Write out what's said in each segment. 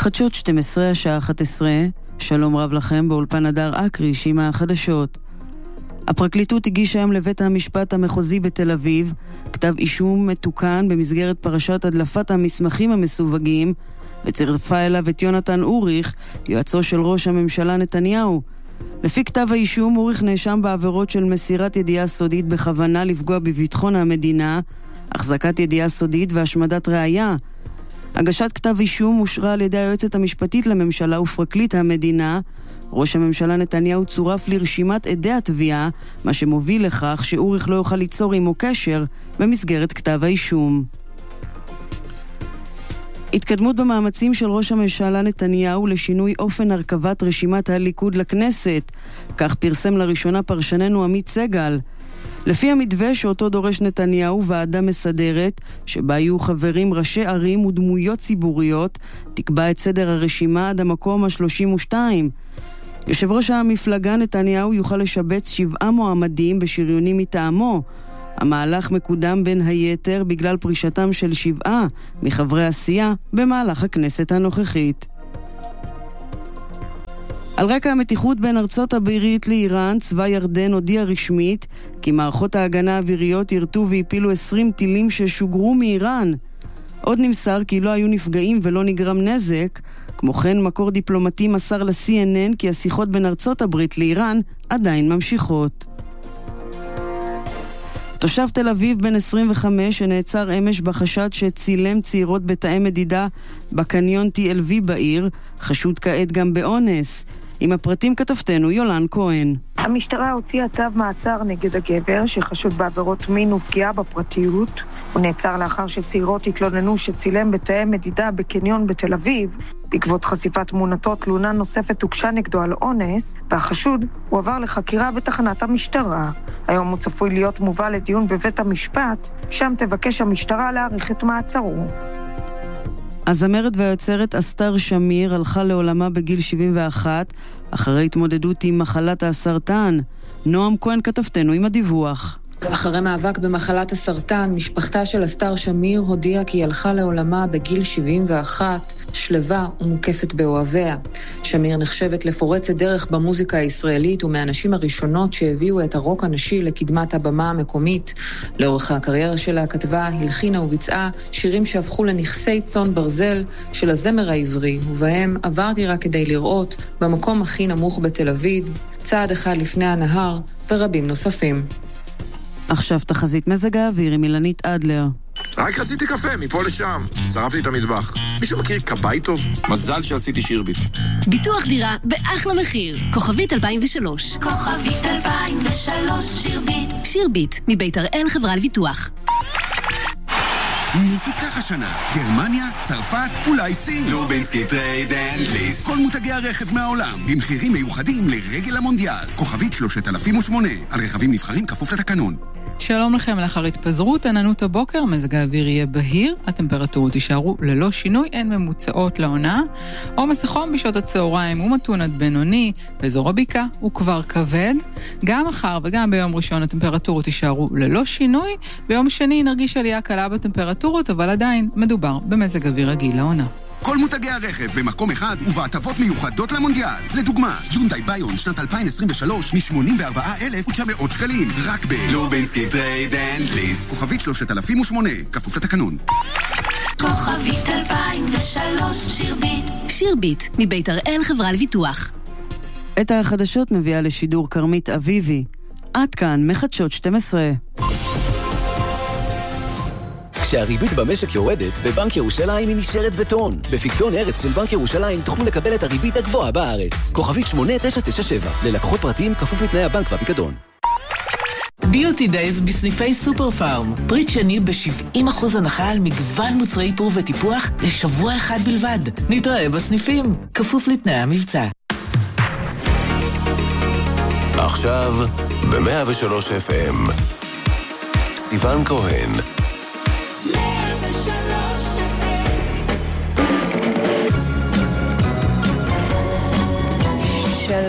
חדשות 12 השעה 11, שלום רב לכם באולפן הדר אקרי עם החדשות. הפרקליטות הגישה היום לבית המשפט המחוזי בתל אביב כתב אישום מתוקן במסגרת פרשת הדלפת המסמכים המסווגים, וצירפה אליו את יונתן אוריך, יועצו של ראש הממשלה נתניהו. לפי כתב האישום, אוריך נאשם בעבירות של מסירת ידיעה סודית בכוונה לפגוע בביטחון המדינה, החזקת ידיעה סודית והשמדת ראיה. הגשת כתב אישום אושרה על ידי היועצת המשפטית לממשלה ופרקליט המדינה. ראש הממשלה נתניהו צורף לרשימת עדי התביעה, מה שמוביל לכך שאוריך לא יוכל ליצור עמו קשר במסגרת כתב האישום. התקדמות במאמצים של ראש הממשלה נתניהו לשינוי אופן הרכבת רשימת הליכוד לכנסת, כך פרסם לראשונה פרשננו עמית סגל. לפי המתווה שאותו דורש נתניהו, ועדה מסדרת, שבה יהיו חברים ראשי ערים ודמויות ציבוריות, תקבע את סדר הרשימה עד המקום ה-32. יושב ראש המפלגה נתניהו יוכל לשבץ 7 מועמדים בשריונים מטעמו. המהלך מקודם בין היתר בגלל פרישתם של 7 מחברי הסיעה במהלך הכנסת הנוכחית. על רקע המתיחות בין ארצות הברית לאיראן, צבא ירדן הודיע רשמית כי מערכות ההגנה האוויריות ירתו והפילו 20 טילים ששוגרו מאיראן. עוד נמסר כי לא היו נפגעים ולא נגרם נזק. כמו כן, מקור דיפלומטי מסר ל-CNN כי השיחות בין ארצות הברית לאיראן עדיין ממשיכות. תושב תל אביב בן 25 שנעצר אמש בחשד שצילם צעירות בתאי מדידה בקניון TLV בעיר, חשוד כעת גם באונס. עם הפרטים כתבתנו יולן כהן. המשטרה הוציאה צו מעצר נגד הגבר שחשוד בעבירות מין ופגיעה בפרטיות. הוא נעצר לאחר שצעירות התלוננו שצילם בתאי מדידה בקניון בתל אביב. בעקבות חשיפת תמונתו, תלונה נוספת הוגשה נגדו על אונס, והחשוד הועבר לחקירה בתחנת המשטרה. היום הוא צפוי להיות מובא לדיון בבית המשפט, שם תבקש המשטרה להאריך את מעצרו. הזמרת והיוצרת אסתר שמיר הלכה לעולמה בגיל 71 אחרי התמודדות עם מחלת הסרטן. נועם כהן כתבתנו עם הדיווח. אחרי מאבק במחלת הסרטן, משפחתה של אסתר שמיר הודיעה כי היא הלכה לעולמה בגיל 71, שלווה ומוקפת באוהביה. שמיר נחשבת לפורצת דרך במוזיקה הישראלית ומהנשים הראשונות שהביאו את הרוק הנשי לקדמת הבמה המקומית. לאורך הקריירה שלה כתבה, הלחינה וביצעה שירים שהפכו לנכסי צאן ברזל של הזמר העברי, ובהם עברתי רק כדי לראות, במקום הכי נמוך בתל אביב, צעד אחד לפני הנהר ורבים נוספים. עכשיו תחזית מזג האוויר עם אילנית אדלר. רק רציתי קפה, מפה לשם. שרפתי את המטבח. מישהו מכיר קבאי טוב? מזל שעשיתי שירביט. ביטוח דירה באחלה מחיר. כוכבית 2003. כוכבית 2003, שירביט. שירביט, מבית הראל חברה לביטוח. מי תיקח השנה? גרמניה, צרפת, אולי סין? לובינסקי טרייד אנד ליסט. כל מותגי הרכב מהעולם, במחירים מיוחדים לרגל המונדיאל. כוכבית 3008, על רכבים נבחרים כפוף לתקנון. שלום לכם, לאחר התפזרות עננות הבוקר, מזג האוויר יהיה בהיר, הטמפרטורות יישארו ללא שינוי, אין ממוצעות לעונה. עומס החום בשעות הצהריים הוא מתון עד בינוני, באזור הבקעה הוא כבר כבד. גם מחר וגם ביום ראשון הטמפרטורות יישארו ללא שינוי, ביום שני נרגיש עלייה קלה בטמפרטורות, אבל עדיין מדובר במזג אוויר רגיל לעונה. כל מותגי הרכב במקום אחד ובהטבות מיוחדות למונדיאל. לדוגמה, יונדאי ביון שנת 2023 מ-84,900 שקלים, רק לובינסקי טרייד אנד ליסט. כוכבית 3008, כפוף לתקנון. כוכבית 2003, שירביט. שירביט, מבית הראל חברה לביטוח. את החדשות מביאה לשידור כרמית אביבי. עד כאן מחדשות 12. כשהריבית במשק יורדת, בבנק ירושלים היא נשארת בטון. בפיקדון ארץ של בנק ירושלים תוכלו לקבל את הריבית הגבוהה בארץ. כוכבית 8997, ללקוחות פרטיים כפוף לתנאי הבנק והפיקדון. ביוטי דייז בסניפי סופר פארם. פריט שני ב-70% הנחה על מגוון מוצרי איפור וטיפוח לשבוע אחד בלבד. נתראה בסניפים, כפוף לתנאי המבצע. עכשיו, ב-103 FM, סיוון כהן.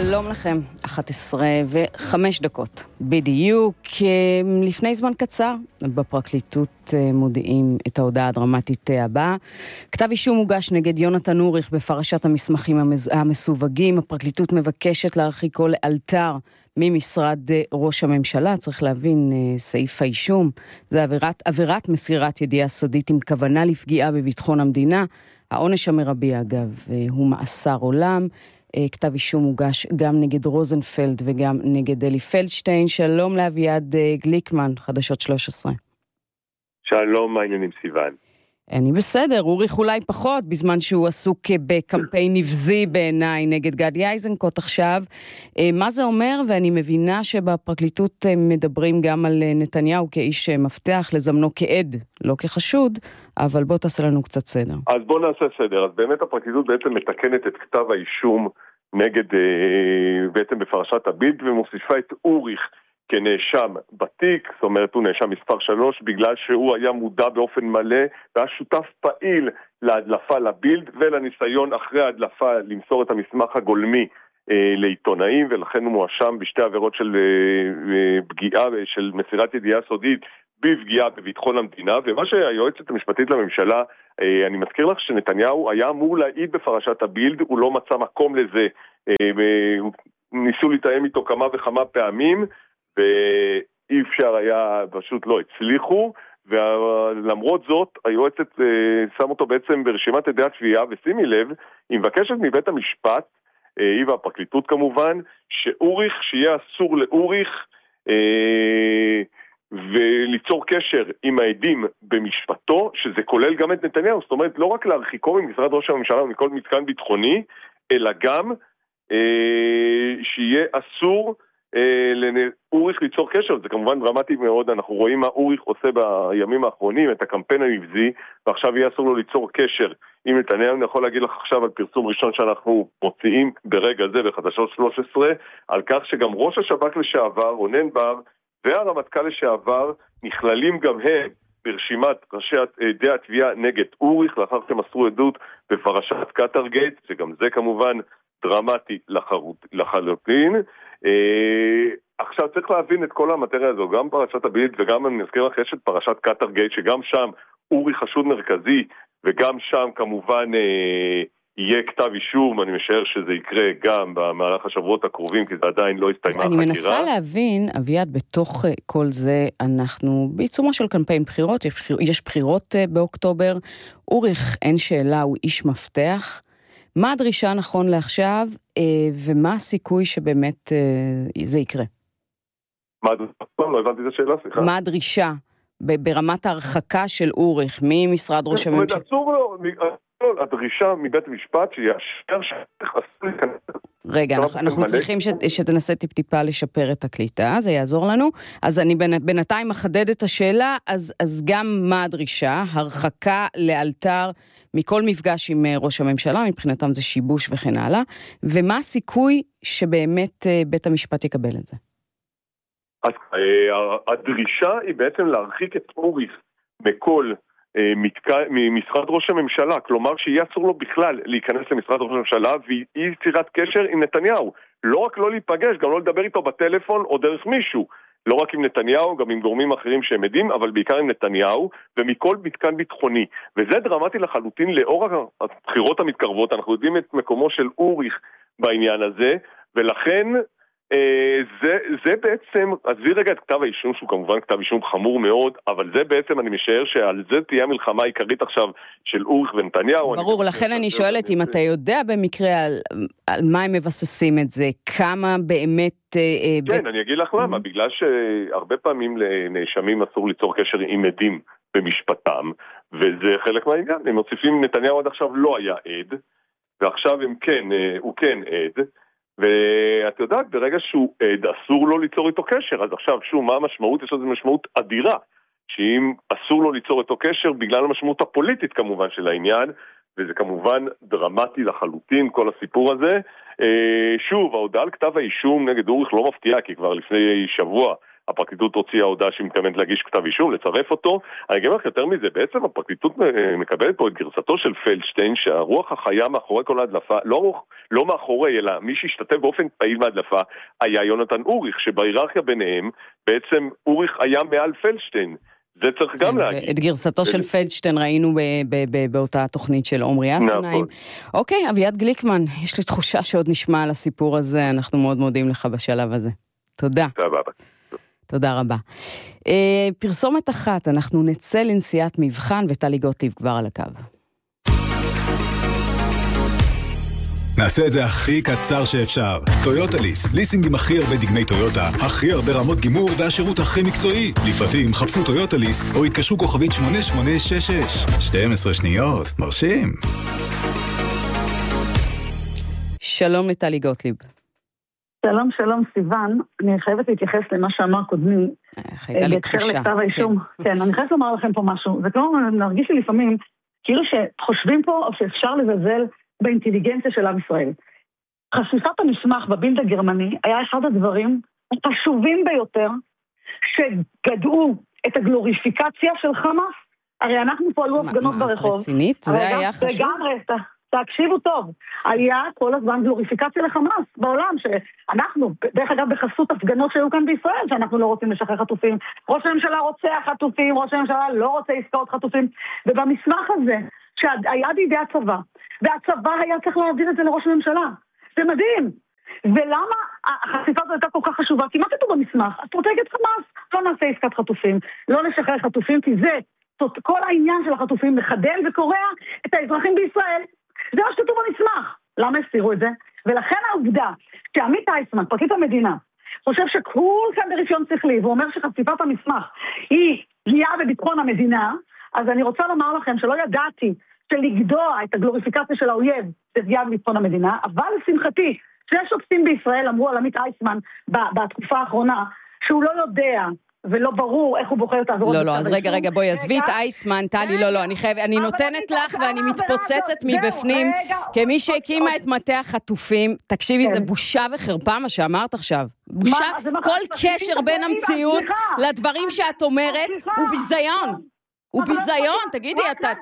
שלום לכם, 11:05 בדיוק. לפני זמן קצר בפרקליטות מודיעים את ההודעה הדרמטית הבאה. כתב אישום הוגש נגד יונתן אוריך בפרשת המסמכים המסווגים. הפרקליטות מבקשת להרחיקו לאלתר ממשרד ראש הממשלה. צריך להבין, סעיף האישום זה עבירת מסירת ידיעה סודית עם כוונה לפגיעה בביטחון המדינה. העונש המרבי אגב הוא מאסר עולם. כתב אישום הוגש גם נגד רוזנפלד וגם נגד אלי פלדשטיין. שלום לאביעד גליקמן, חדשות 13. שלום, מה העניינים סיוון? אני בסדר, אוריך אולי פחות, בזמן שהוא עסוק בקמפיין נבזי בעיניי נגד גדי איזנקוט עכשיו. מה זה אומר? ואני מבינה שבפרקליטות מדברים גם על נתניהו כאיש מפתח, לזמנו כעד, לא כחשוד, אבל בוא תעשה לנו קצת סדר. אז בוא נעשה סדר. אז באמת הפרקליטות בעצם מתקנת את כתב האישום נגד, בעצם בפרשת הבילד, ומוסיפה את אוריך כנאשם בתיק, זאת אומרת הוא נאשם מספר 3, בגלל שהוא היה מודע באופן מלא, והיה שותף פעיל להדלפה לבילד, ולניסיון אחרי ההדלפה למסור את המסמך הגולמי לעיתונאים, ולכן הוא מואשם בשתי עבירות של פגיעה, של מסירת ידיעה סודית, בפגיעה בביטחון המדינה. ומה שהיועצת המשפטית לממשלה, אני מזכיר לך שנתניהו היה אמור להעיד בפרשת הבילד, הוא לא מצא מקום לזה, ניסו לתאם איתו כמה וכמה פעמים, ואי אפשר היה, פשוט לא הצליחו, ולמרות זאת היועצת שם אותו בעצם ברשימת עדי התביעה, ושימי לב, היא מבקשת מבית המשפט, היא והפרקליטות כמובן, שיהיה אסור לאוריך וליצור קשר עם העדים במשפטו, שזה כולל גם את נתניהו, זאת אומרת לא רק להרחיקו ממשרד ראש הממשלה ומכל מתקן ביטחוני, אלא גם שיהיה אסור לאוריך ליצור קשר. זה כמובן דרמטי מאוד, אנחנו רואים מה אוריך עושה בימים האחרונים, את הקמפיין הנבזי, ועכשיו יהיה אסור לו ליצור קשר עם נתניהו. אני יכול להגיד לך עכשיו על פרסום ראשון שאנחנו מוציאים ברגע זה בחדשות 13, על כך שגם ראש השב"כ לשעבר, רונן בר, והרמטכ"ל לשעבר, נכללים גם הם ברשימת ראשי עדי התביעה נגד אוריך, לאחר שמסרו עדות בפרשת קטרגייט, שגם זה כמובן דרמטי לחלוטין. עכשיו צריך להבין את כל המטריה הזו, גם פרשת הבילד וגם אני מזכיר לך יש את פרשת קטרגייט, שגם שם אוריך חשוד מרכזי, וגם שם כמובן יהיה כתב אישום. אני משער שזה יקרה גם במהלך השבועות הקרובים, כי זה עדיין לא הסתיימה החקירה. אני מנסה להבין, אביעד, בתוך כל זה אנחנו בעיצומו של קמפיין בחירות, יש בחירות באוקטובר, אוריך אין שאלה, הוא איש מפתח. מה הדרישה נכון לעכשיו, ומה הסיכוי שבאמת זה יקרה? לא הבנתי את השאלה, סליחה. מה הדרישה ברמת ההרחקה של אוריך ממשרד ראש הממשלה? הדרישה מבית המשפט שיאשר שחסו להיכנס. רגע, אנחנו צריכים שתנסה טיפה לשפר את הקליטה, זה יעזור לנו. אז אני בינתיים מחדד את השאלה, אז גם מה הדרישה? הרחקה לאלתר מכל מפגש עם ראש הממשלה, מבחינתם זה שיבוש וכן הלאה, ומה הסיכוי שבאמת בית המשפט יקבל את זה? אז הדרישה היא בעצם להרחיק את אוריך מכל ממשרד ראש הממשלה, כלומר שיהיה אסור לו בכלל להיכנס למשרד ראש הממשלה, והיא יצירת קשר עם נתניהו, לא רק לא להיפגש, גם לא לדבר איתו בטלפון או דרך מישהו, לא רק עם נתניהו, גם עם גורמים אחרים שהם עדים, אבל בעיקר עם נתניהו, ומכל מתקן ביטחוני. וזה דרמטי לחלוטין לאור הבחירות המתקרבות, אנחנו יודעים את מקומו של אוריך בעניין הזה, ולכן זה בעצם, עזבי רגע את כתב האישום, שהוא כמובן כתב אישום חמור מאוד, אבל זה בעצם, אני משער שעל זה תהיה מלחמה עיקרית עכשיו של אוריך ונתניהו. ברור, לכן אני שואלת אם אתה יודע במקרה על מה הם מבססים את זה, כמה באמת... כן, אני אגיד לך למה, בגלל שהרבה פעמים לנאשמים אסור ליצור קשר עם עדים במשפטם, וזה חלק מהעניין. הם מוסיפים, נתניהו עד עכשיו לא היה עד, ועכשיו הוא כן עד, ואת יודעת, ברגע שהוא עד, אסור לו ליצור איתו קשר. אז עכשיו, שוב, מה המשמעות? יש לזה משמעות אדירה, שאם אסור לו ליצור איתו קשר, בגלל המשמעות הפוליטית כמובן של העניין, וזה כמובן דרמטי לחלוטין, כל הסיפור הזה. שוב, ההודעה על כתב האישום נגד אוריך לא מפתיעה, כי כבר לפני שבוע הפרקליטות הוציאה הודעה שהיא מתכוונת להגיש כתב אישום, לצרף אותו. אני אגיד לך יותר מזה, בעצם הפרקליטות מקבלת פה את גרסתו של פלדשטיין, שהרוח החיה מאחורי כל ההדלפה, לא מאחורי, אלא מי שהשתתף באופן פעיל מההדלפה, היה יונתן אוריך, שבהיררכיה ביניהם, בעצם אוריך היה מעל פלדשטיין. זה צריך גם להגיד. את גרסתו של פלדשטיין ראינו באותה תוכנית של עומרי אסנהיים. אוקיי, אביעד גליקמן, יש לי תחושה שעוד נשמע על הסיפור הזה, אנחנו מאוד מודים לך בשלב הזה. תודה. תודה רבה. פרסומת אחת, אנחנו נצא לנסיעת מבחן, וטלי גוטליב כבר על הקו. נעשה את זה הכי קצר שאפשר. טויוטה ליס, ליסינג עם הכי הרבה דגמי טויוטה, הכי הרבה רמות גימור והשירות הכי מקצועי. לפרטים חפשו טויוטה ליס או התקשרו כוכבית 8866. 12 שניות, מרשים. שלום לטלי גוטליב. שלום, שלום סיוון, אני חייבת להתייחס למה שאמר קודמי. הייתה לי תחושה. כן, אני חייבת לומר לכם פה משהו. זה כמו, נרגיש לי לפעמים, כאילו שחושבים פה או שאפשר לזלזל באינטליגנציה של עם ישראל. חשיפת המסמך בבילד הגרמני היה אחד הדברים החשובים ביותר שגדעו את הגלוריפיקציה של חמאס. הרי אנחנו פה עלו הפגנות ברחוב. רצינית? זה היה חשוב? לגמרי, תקשיבו טוב, היה כל הזמן גלוריפיקציה לחמאס בעולם, שאנחנו, דרך אגב, בחסות הפגנות שהיו כאן בישראל, שאנחנו לא רוצים לשחרר חטופים, ראש הממשלה רוצה חטופים, ראש הממשלה לא רוצה עסקאות חטופים, ובמסמך הזה, שהיה בידי הצבא, והצבא היה צריך להעביר את זה לראש הממשלה, זה מדהים, ולמה החשיפה הזו הייתה כל כך חשובה? כי מה כתוב במסמך? אסטרטגיית חמאס, לא נעשה עסקת חטופים, לא נשחרר חטופים, כי זה, כל העניין של החטופים מחדל וקורע את האזרחים בישראל. זה מה שכתוב במסמך. למה הסתירו את זה? ולכן העובדה שעמית אייסמן, פרקליט המדינה, חושב שכולכם ברפיון שכלי, והוא אומר שחשיפת המסמך היא פגיעה בביטחון המדינה, אז אני רוצה לומר לכם שלא ידעתי שלגדוע את הגלוריפיקציה של האויב זה פגיעה בביטחון המדינה, אבל לשמחתי, שני שופטים בישראל אמרו על עמית אייסמן בתקופה האחרונה, שהוא לא יודע ולא ברור איך הוא בוחר את העבירות. לא, אז רגע, בואי, עזבי את אייסמן, טלי, לא, אני נותנת לך ואני מתפוצצת מבפנים, כמי שהקימה את מטה החטופים, תקשיבי, זה בושה וחרפה מה שאמרת עכשיו. בושה, כל קשר בין המציאות לדברים שאת אומרת הוא ביזיון. הוא ביזיון, תגידי,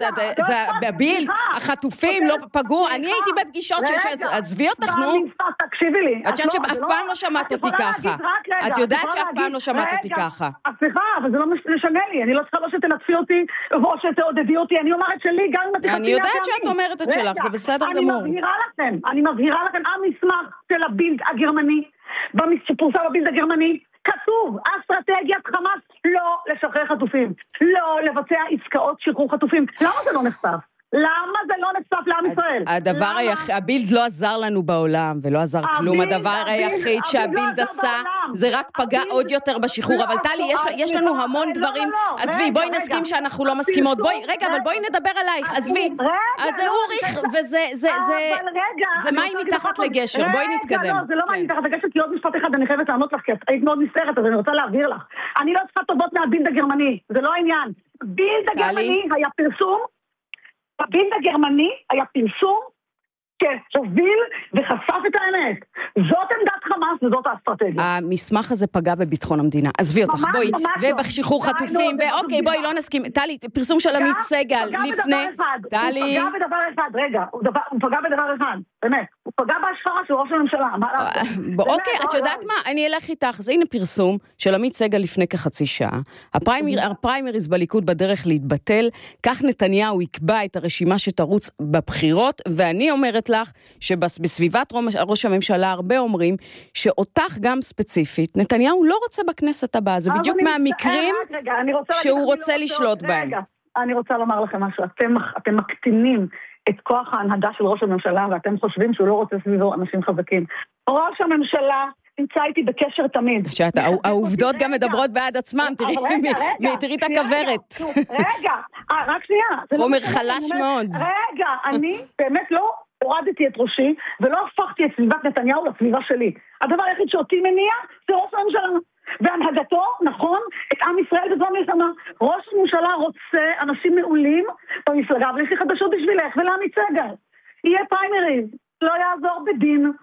זה בבילד, החטופים לא פגעו, אני הייתי בפגישות עזבי אותך, נו. תקשיבי לי. את יודעת שאף פעם לא שמעת אותי ככה. את יודעת שאף פעם לא שמעת אותי ככה. סליחה, אבל זה לא משנה לי, אני לא צריכה לא שתנצפי אותי, או שתעודדי אותי, אני אומרת שלי, גם אם את אני יודעת שאת אומרת את שלך, זה בסדר גמור. אני מבהירה לכם, המסמך של הבילד הגרמני, שפורסם בבילד הגרמני, כתוב, אסטרטגיית חמאס לא לשחרר חטופים, לא לבצע עסקאות שחרור חטופים. למה זה לא נחשף? למה זה לא נחשף לעם ישראל? הבילד לא עזר לנו בעולם, ולא עזר כלום. הדבר היחיד שהבילד עשה, זה רק פגע עוד יותר בשחרור. אבל טלי, יש לנו המון דברים. עזבי, בואי נסכים שאנחנו לא מסכימות. רגע, אבל בואי נדבר עלייך. עזבי, אז זה אוריך, וזה מים מתחת לגשר. בואי נתקדם. לא, זה לא מים מתחת לגשר, כי עוד משפט אחד אני חייבת לענות לך, כי היית מאוד נסערת, אז אני רוצה להעביר לך. אני לא צריכה טובות מהבילד הגרמני, זה לא העניין. בילד הגרמני היה פרסום, בבילד הגרמני היה פרסום שהוביל וחשף את האמת. זאת עמדת חמאס וזאת האסטרטגיה. המסמך הזה פגע בביטחון המדינה. עזבי אותך, בואי, ובשחרור חטופים, ואוקיי, בואי, לא נסכים. טלי, פרסום של עמית סגל לפני... טלי... הוא פגע בדבר אחד, רגע, הוא פגע בדבר אחד, באמת. הוא פגע בהשחרה של ראש הממשלה. אוקיי, את יודעת מה? אני אלך איתך. זה הנה פרסום של עמית סגל לפני כחצי שעה. הפריימריז בליכוד בדרך להתבטל, כך נתניהו יקבע את הרשימה שתרוץ בבחירות, ואני אומרת לך שבסביבת ראש הממשלה הרבה אומרים שאותך גם ספציפית, נתניהו לא רוצה בכנסת הבאה, זה בדיוק מהמקרים שהוא רוצה לשלוט בהם. אני רוצה לומר לכם משהו, אתם מקטינים את כוח ההנהגה של ראש הממשלה, ואתם חושבים שהוא לא רוצה סביבו אנשים חזקים. ראש הממשלה נמצא איתי בקשר תמיד. העובדות גם מדברות בעד עצמם, תראי את הכוורת. רגע, רק שנייה. חומר חלש מאוד. רגע, אני באמת לא הורדתי את ראשי, ולא הפכתי את סביבת נתניהו לסביבה שלי. הדבר היחיד שאותי מניע, זה ראש הממשלה. והנהגתו, נכון, את עם ישראל בזמן מלחמה. ראש הממשלה רוצה אנשים מעולים במפלגה, ויש לי חדשות בשבילך ולעמית סגל. יהיה פריימריז, לא יעזור בדין.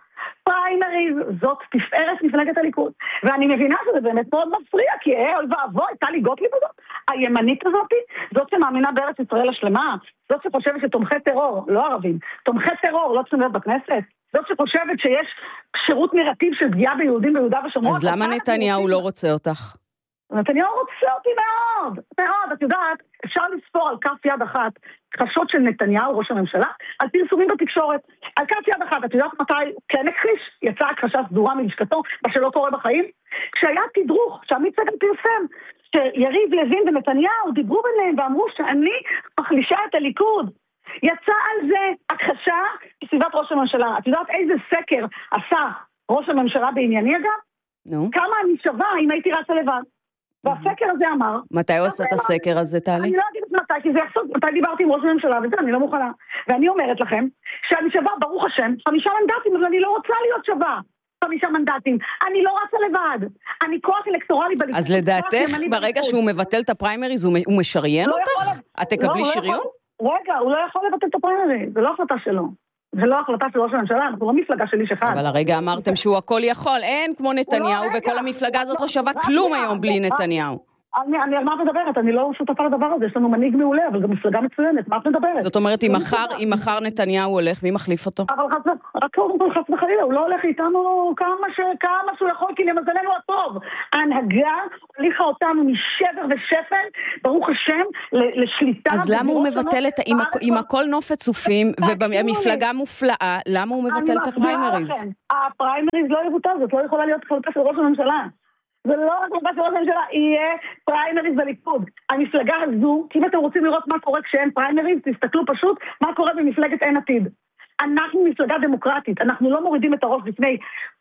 פריימריז, זאת תפארת מפלגת הליכוד. ואני מבינה שזה באמת מאוד מפריע, כי אוי ואבוי, טלי גוטליב הזאת, הימנית הזאת, זאת שמאמינה בארץ ישראל השלמה, זאת שחושבת שתומכי טרור, לא ערבים, תומכי טרור לא צריכים להיות בכנסת, זאת שחושבת שיש שירות נרטיב של פגיעה ביהודים ביהודה ושומרון. אז למה נתניהו לא רוצה אותך? נתניהו רוצה אותי מאוד, מאוד. את יודעת, אפשר לספור על כף יד אחת חשות של נתניהו, ראש הממשלה, על פרסומים בתקשורת. על כף יד אחת, את יודעת מתי כן הכחיש? יצאה הכחשה סדורה מלשכתו, מה שלא קורה בחיים? כשהיה תדרוך, שעמית סגל פרסם, שיריב לוין ונתניהו דיברו ביניהם ואמרו שאני מחלישה את הליכוד. יצא על זה הכחשה בסביבת ראש הממשלה. את יודעת איזה סקר עשה ראש הממשלה בענייני אגב? כמה אני שווה אם הייתי רצה לבד. והסקר הזה אמר... מתי הוא עשה את הסקר הזה, טלי? אני לא אגיד את מתי, כי זה יחסות, מתי דיברתי עם ראש הממשלה, וזה אני לא מוכנה. ואני אומרת לכם, שאני שווה, ברוך השם, 5 מנדטים, אבל אני לא רוצה להיות שווה. 5 מנדטים. אני לא רצה לבד. אני כוח אלקטורלי בליכוד. אז לדעתך, ברגע שהוא מבטל את הפריימריז, הוא משריין אותך? את תקבלי שריון? רגע, הוא לא יכול לבטל את הפריימריז, זה לא החלטה שלו. זה לא החלטה של ראש הממשלה, אנחנו לא מפלגה של איש אחד. אבל הרגע אמרתם שהוא הכל יכול, אין כמו נתניהו, וכל המפלגה הזאת לא שווה כלום היום בלי נתניהו. אני על מה מדברת? אני לא שותפה לדבר הזה, יש לנו מנהיג מעולה, אבל גם מפלגה מצוינת, מה את מדברת? זאת אומרת, אם מחר נתניהו הולך, מי מחליף אותו? אבל רק חס וחלילה, הוא לא הולך איתנו כמה שהוא יכול, כי למזלנו הטוב. ההנהגה הוליכה אותנו משבר ושפל, ברוך השם, לשליטה. אז למה הוא מבטל את, אם הכל נופת צופים, ובמפלגה מופלאה, למה הוא מבטל את הפריימריז? הפריימריז לא יבוטל, זאת לא יכולה להיות חלוקה של ראש הממשלה. זה לא רק חלוקה של ראש הממשלה, יהיה פריימריז בליכוד. המפלגה הזו, כי אם אתם רוצים לראות מה קורה כשאין פריימריז, תסתכלו פשוט מה קורה במפלגת אין עתיד. אנחנו מפלגה דמוקרטית, אנחנו לא מורידים את הראש לפני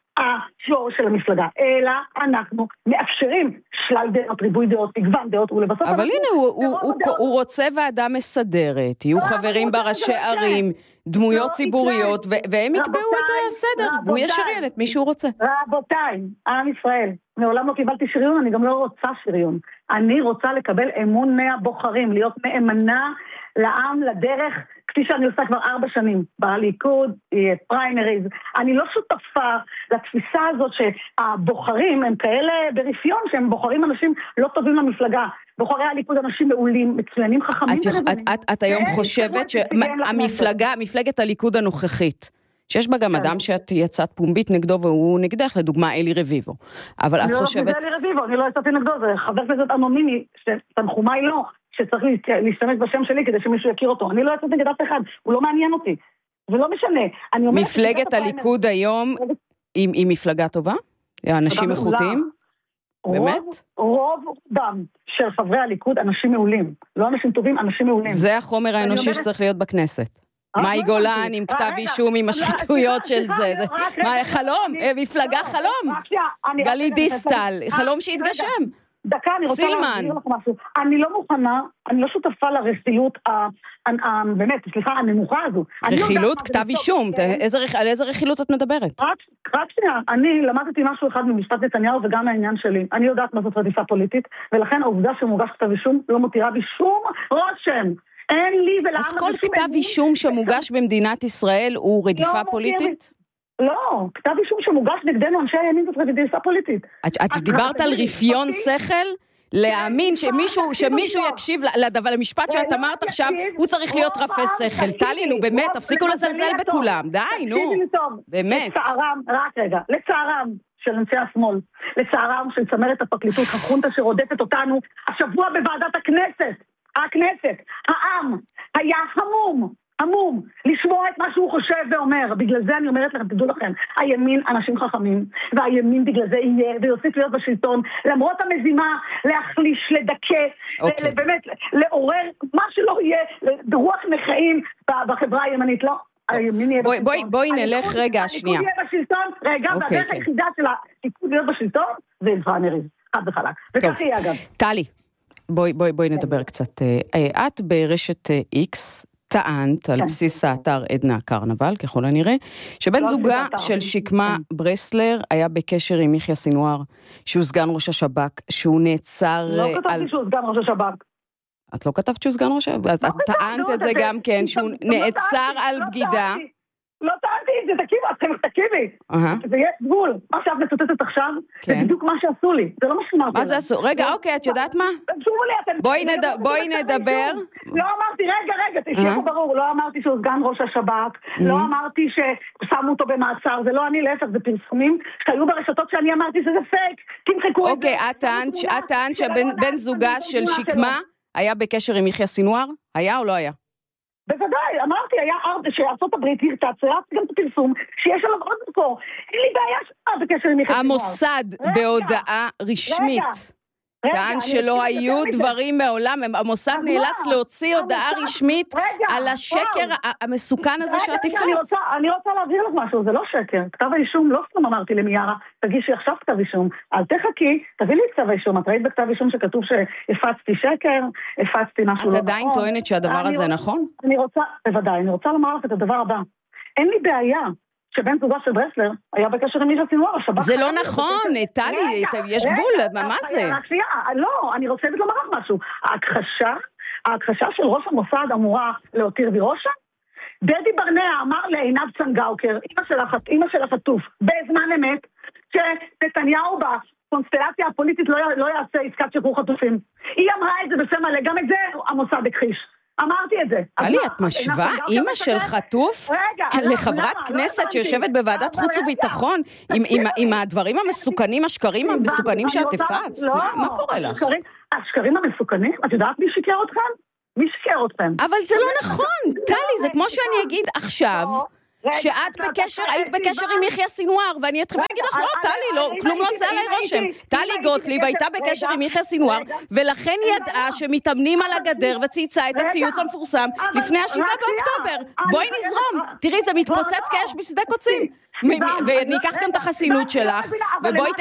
השור של המפלגה, אלא אנחנו מאפשרים שלל דעות, ריבוי דעות, מגוון דעות, ולבסוף... אבל הנה, הוא רוצה ועדה מסדרת, יהיו חברים בראשי ערים, דמויות ציבוריות, והם יקבעו את הסדר, והוא ישריין את מי שהוא רוצה. רבותיי, עם ישראל, מעולם לא קיבלתי שריון, אני גם לא רוצה שריון. אני רוצה לקבל אמון מהבוחרים, להיות נאמנה לעם, לדרך, כפי שאני עושה כבר 4 שנים, בליכוד, פריימריז. אני לא שותפה לתפיסה הזאת שהבוחרים הם כאלה ברפיון, שהם בוחרים אנשים לא טובים למפלגה. בוחרי הליכוד אנשים מעולים, מצוינים, חכמים. את היום חושבת מפלגת הליכוד הנוכחית, שיש בה גם אדם שאת יצאת פומבית נגדו, והוא נגדך, לדוגמה, אלי רביבו. אבל את חושבת... אני לא אלי רביבו, אני לא יצאתי נגדו, זה חבר כנסת אנונימי, שתנחומיי לא, שצריך להשתמש בשם שלי כדי שמישהו יכיר אותו. אני לא יצאתי נגד אף אחד, הוא לא מעניין אותי. זה לא משנה. מפלגת הליכוד היום היא מפלגה טובה? אנשים איכותיים? באמת? רוב דם של חברי הליכוד אנשים מעולים. לא אנשים טובים, אנשים מעולים. זה החומר האנושי שצריך להיות בכנסת. מאי גולן עם כתב אישום עם השחיתויות של זה. מה, חלום? מפלגה חלום? גלית דיסטל, חלום שהתגשם. דקה, אני רוצה להגיד לך משהו. אני לא מוכנה, אני לא שותפה לרכילות, באמת, סליחה, הנמוכה הזו. רכילות? כתב אישום. על איזה רכילות את מדברת? רק שנייה, אני למדתי משהו אחד ממשפט נתניהו וגם העניין שלי. אני יודעת מה זאת רדיפה פוליטית, ולכן העובדה שמוגש כתב אישום לא מותירה בי שום רושם. אין לי ולעם... אז כל כתב אישום שמוגש במדינת ישראל הוא רדיפה פוליטית? לא, כתב אישום שמוגש נגדנו אנשי הימין זאת רדיפה פוליטית. את דיברת על רפיון שכל? להאמין שמישהו יקשיב למשפט שאת אמרת עכשיו, הוא צריך להיות רפה שכל. טלי, נו באמת, תפסיקו לזלזל בכולם. די, נו. באמת. לצערם של אנשי השמאל, לצערם של צמרת הפרקליטות, החונטה שרודפת אותנו, השבוע בוועדת הכנסת, העם היה המום, לשמוע את מה שהוא חושב ואומר. בגלל זה אני אומרת לכם, תדעו לכם, הימין אנשים חכמים, והימין בגלל זה יהיה, ויוסיף להיות בשלטון, למרות המזימה, להחליש, לדכא, באמת, לעורר מה שלא יהיה, רוח מחיים בחברה הימנית, לא. בואי נלך רגע, שנייה. הליכוד יהיה בשלטון, והדרך היחידה של הליכוד להיות בשלטון, זה פריימריז, חד וחלק. וכך יהיה אגב. טלי, בואי נדבר קצת. את ברשת X, טענת על בסיס האתר עדנה קרנבל, ככל הנראה, שבן זוגה של שקמה ברסלר היה בקשר עם יחיא סינואר, שהוא סגן ראש השב"כ, שהוא נעצר... לא כתבתי שהוא סגן ראש השב"כ. את לא כתבת שהוא סגן ראש השב"כ? את טענת את זה גם כן, שהוא נעצר על בגידה. לא טענתי את זה, תקשיבי. זה יהיה גבול. מה שאת מצוטטת עכשיו, זה בדיוק מה שעשו לי. זה לא מה שאמרתי. מה זה עשו? רגע, אוקיי, את יודעת מה? בואי נדבר. לא אמרתי, רגע, תשמע פה ברור, לא אמרתי שהוא סגן ראש השב"כ, לא אמרתי ששמו אותו במעצר, זה לא אני, להפך, זה פרסומים שהיו ברשתות שאני אמרתי שזה פייק, תמחקו את זה. אוקיי, את טענת שבן זוגה של שקמה היה בקשר עם יחיא סינואר? היה או לא היה? בוודאי, אמרתי, היה שארצות הברית הרצת גם את הפרסום, שיש עליו עוד מקור. אין לי בעיה שהיה בקשר עם יחיא סינואר. המוסד בהודעה רשמית. טען שלא היו דברים מעולם, המוסד נאלץ להוציא הודעה רשמית על השקר המסוכן הזה שאת הפרצת. אני רוצה להבהיר לך משהו, זה לא שקר. כתב האישום, לא סתם אמרתי למיארה, תגישי עכשיו כתב אישום, אל תחכי, תביא לי כתב האישום, את ראית בכתב אישום שכתוב שהפצתי שקר, הפצתי משהו לא נכון. את עדיין טוענת שהדבר הזה נכון? בוודאי, אני רוצה לומר לך את הדבר הבא. אין לי בעיה שבן זוגה של ברסלר היה בקשר עם יחיא סינואר, זה לא נכון, טלי, יש גבול, מה זה? לא, אני רוצה לומר לך משהו. ההכחשה של ראש המוסד אמורה להותיר וירושה? דדי ברנע אמר לעינב צנגאוקר, אמא של החטוף, בזמן אמת, שנתניהו בקונסטלציה הפוליטית לא יעשה עסקת שחרור חטופים. היא אמרה את זה בשם מלא, גם את זה המוסד הכחיש. אמרתי את זה. טלי, את משווה אמא של חטוף לחברת כנסת שיושבת בוועדת חוץ וביטחון עם הדברים המסוכנים, השקרים המסוכנים שאת הפצת? מה קורה לך? השקרים המסוכנים? את יודעת מי שיקר אתכם? מי שיקר אתכם? אבל זה לא נכון, טלי, זה כמו שאני אגיד עכשיו, שאת היית בקשר עם יחיא סינואר, ואני אתחיל להגיד לך, לא, טלי, כלום לא עושה עליי רושם. טלי גוטליב הייתה בקשר עם יחיא סינואר, ולכן ידעה שמתאמנים על הגדר וצייצה את הציוץ המפורסם לפני 7 באוקטובר. בואי נזרום, תראי, זה מתפוצץ כאש בשדה קוצים. וניקח גם את החסינות שלך, ובואי